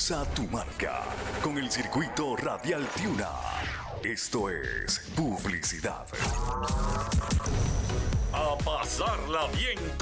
Impulsa tu marca con el circuito Radial Tiuna. Esto es publicidad. A pasarla bien